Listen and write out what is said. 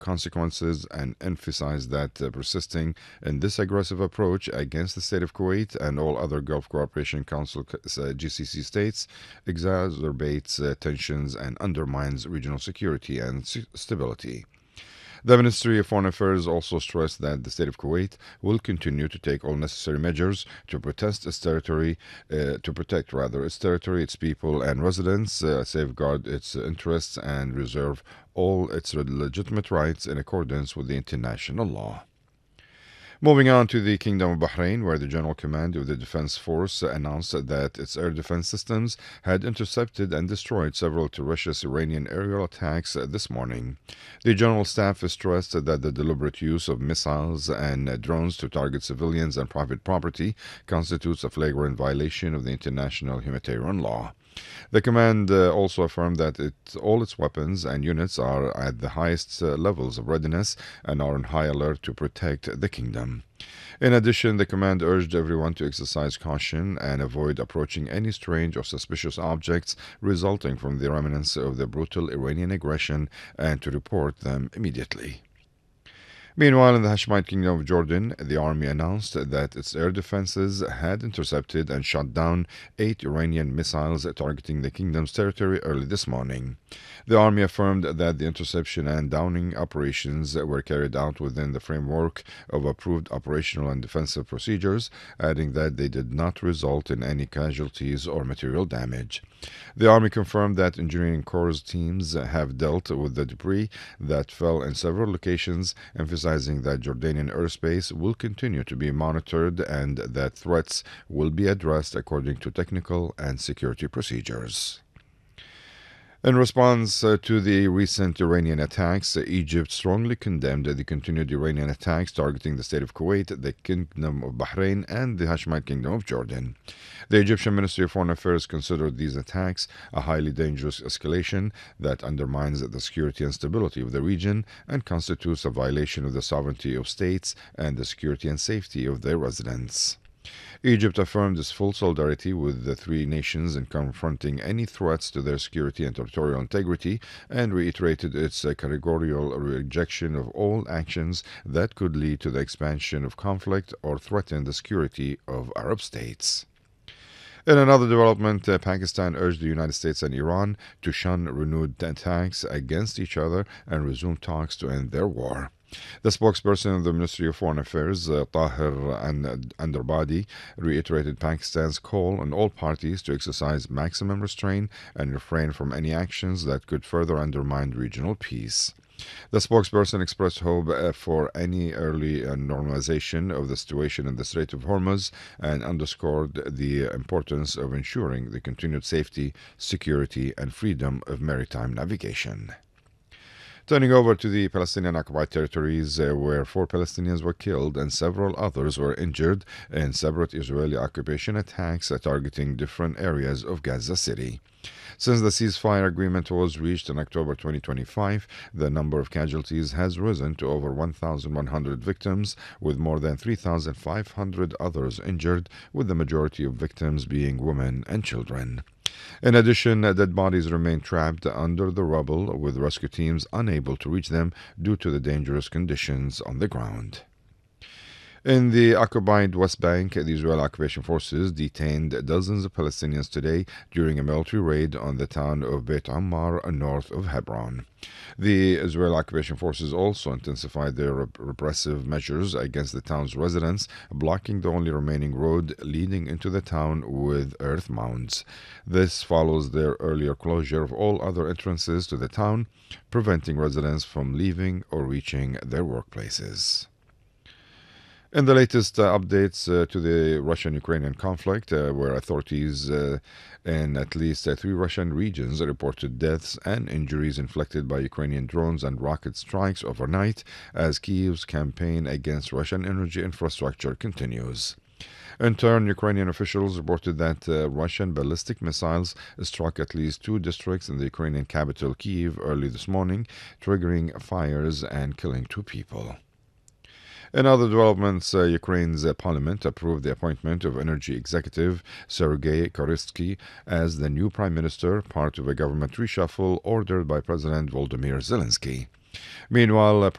consequences and emphasized that persisting in this aggressive approach against the state of Kuwait and all other Gulf Cooperation Council GCC states exacerbates tensions and undermines regional security and stability. The Ministry of Foreign Affairs also stressed that the state of Kuwait will continue to take all necessary measures to protect its territory, its people and residents, safeguard its interests, and reserve all its legitimate rights in accordance with the international law. Moving on to the Kingdom of Bahrain, where the General Command of the Defense Force announced that its air defense systems had intercepted and destroyed several terrorist Iranian aerial attacks this morning. The General Staff stressed that the deliberate use of missiles and drones to target civilians and private property constitutes a flagrant violation of the international humanitarian law. The command also affirmed that all its weapons and units are at the highest levels of readiness and are on high alert to protect the kingdom. In addition, the command urged everyone to exercise caution and avoid approaching any strange or suspicious objects resulting from the remnants of the brutal Iranian aggression and to report them immediately. Meanwhile, in the Hashemite Kingdom of Jordan, the army announced that its air defenses had intercepted and shot down 8 Iranian missiles targeting the kingdom's territory early this morning. The army affirmed that the interception and downing operations were carried out within the framework of approved operational and defensive procedures, adding that they did not result in any casualties or material damage. The army confirmed that engineering corps teams have dealt with the debris that fell in several locations, emphasizing that Jordanian airspace will continue to be monitored and that threats will be addressed according to technical and security procedures. In response to the recent Iranian attacks, Egypt strongly condemned the continued Iranian attacks targeting the state of Kuwait, the Kingdom of Bahrain, and the Hashemite Kingdom of Jordan. The Egyptian Ministry of Foreign Affairs considered these attacks a highly dangerous escalation that undermines the security and stability of the region and constitutes a violation of the sovereignty of states and the security and safety of their residents. Egypt affirmed its full solidarity with the 3 nations in confronting any threats to their security and territorial integrity and reiterated its categorical rejection of all actions that could lead to the expansion of conflict or threaten the security of Arab states. In another development, Pakistan urged the United States and Iran to shun renewed attacks against each other and resume talks to end their war. The spokesperson of the Ministry of Foreign Affairs, Tahir Anderbadi, reiterated Pakistan's call on all parties to exercise maximum restraint and refrain from any actions that could further undermine regional peace. The spokesperson expressed hope for any early normalization of the situation in the Strait of Hormuz and underscored the importance of ensuring the continued safety, security, and freedom of maritime navigation. Turning over to the Palestinian occupied territories, where 4 Palestinians were killed and several others were injured in separate Israeli occupation attacks targeting different areas of Gaza City. Since the ceasefire agreement was reached in October 2025, the number of casualties has risen to over 1,100 victims, with more than 3,500 others injured, with the majority of victims being women and children. In addition, dead bodies remain trapped under the rubble, with rescue teams unable to reach them due to the dangerous conditions on the ground. In the occupied West Bank, the Israeli occupation forces detained dozens of Palestinians today during a military raid on the town of Beit Ammar north of Hebron. The Israeli occupation forces also intensified their repressive measures against the town's residents, blocking the only remaining road leading into the town with earth mounds. This follows their earlier closure of all other entrances to the town, preventing residents from leaving or reaching their workplaces. In the latest updates to the Russian-Ukrainian conflict, where authorities in at least 3 Russian regions reported deaths and injuries inflicted by Ukrainian drones and rocket strikes overnight as Kyiv's campaign against Russian energy infrastructure continues. In turn, Ukrainian officials reported that Russian ballistic missiles struck at least 2 districts in the Ukrainian capital Kyiv early this morning, triggering fires and killing 2 people. In other developments, Ukraine's parliament approved the appointment of energy executive Sergei Korysky as the new prime minister, part of a government reshuffle ordered by President Volodymyr Zelensky. Meanwhile,